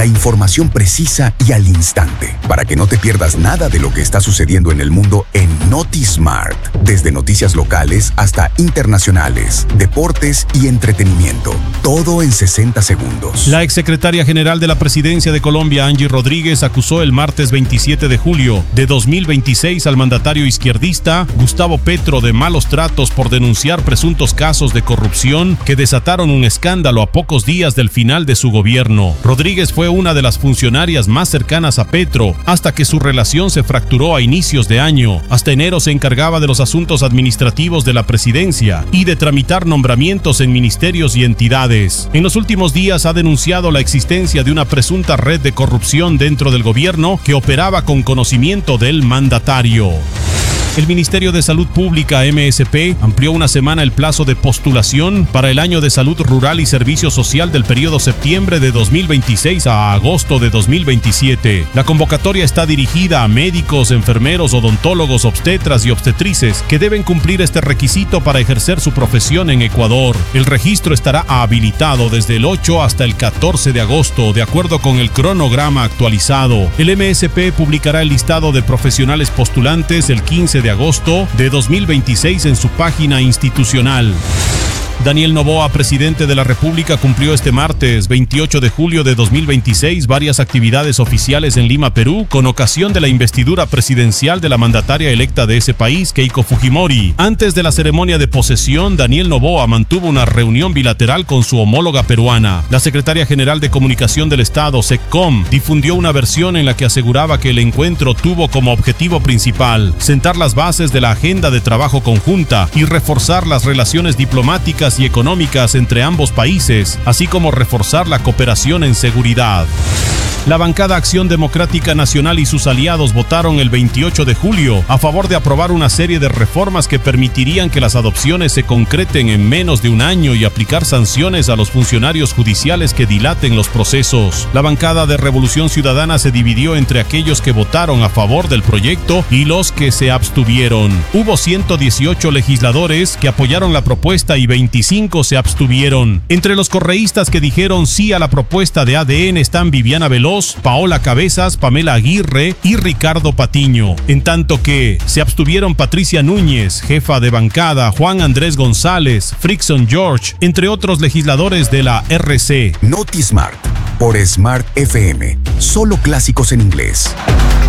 La información precisa y al instante, para que no te pierdas nada de lo que está sucediendo en el mundo en NotiSmart. Desde noticias locales hasta internacionales, deportes y entretenimiento. Todo en 60 segundos. La exsecretaria general de la Presidencia de Colombia, Angie Rodríguez, acusó el martes 27 de julio de 2026 al mandatario izquierdista Gustavo Petro de malos tratos por denunciar presuntos casos de corrupción que desataron un escándalo a pocos días del final de su gobierno. Rodríguez fue una de las funcionarias más cercanas a Petro hasta que su relación se fracturó a inicios de año. Hasta enero se encargaba de los asuntos administrativos de la presidencia y de tramitar nombramientos en ministerios y entidades. En los últimos días ha denunciado la existencia de una presunta red de corrupción dentro del gobierno que operaba con conocimiento del mandatario. El Ministerio de Salud Pública, MSP, amplió una semana el plazo de postulación para el Año de Salud Rural y Servicio Social del periodo septiembre de 2026 a agosto de 2027. La convocatoria está dirigida a médicos, enfermeros, odontólogos, obstetras y obstetrices que deben cumplir este requisito para ejercer su profesión en Ecuador. El registro estará habilitado desde el 8 hasta el 14 de agosto, de acuerdo con el cronograma actualizado. El MSP publicará el listado de profesionales postulantes el 15 de agosto de 2026 en su página institucional. Daniel Noboa, presidente de la República, cumplió este martes 28 de julio de 2026 varias actividades oficiales en Lima, Perú, con ocasión de la investidura presidencial de la mandataria electa de ese país, Keiko Fujimori. Antes de la ceremonia de posesión, Daniel Noboa mantuvo una reunión bilateral con su homóloga peruana. La secretaria general de Comunicación del Estado, SECCOM, difundió una versión en la que aseguraba que el encuentro tuvo como objetivo principal sentar las bases de la agenda de trabajo conjunta y reforzar las relaciones diplomáticas y económicas entre ambos países, así como reforzar la cooperación en seguridad. La bancada Acción Democrática Nacional y sus aliados votaron el 28 de julio a favor de aprobar una serie de reformas que permitirían que las adopciones se concreten en menos de un año y aplicar sanciones a los funcionarios judiciales que dilaten los procesos. La bancada de Revolución Ciudadana se dividió entre aquellos que votaron a favor del proyecto y los que se abstuvieron. Hubo 118 legisladores que apoyaron la propuesta y 25 se abstuvieron. Entre los correístas que dijeron sí a la propuesta de ADN están Viviana Veloz, Paola Cabezas, Pamela Aguirre y Ricardo Patiño. En tanto que se abstuvieron Patricia Núñez, jefa de bancada, Juan Andrés González, Frickson George, entre otros legisladores de la RC. NotiSmart, por Smart FM. Solo clásicos en inglés.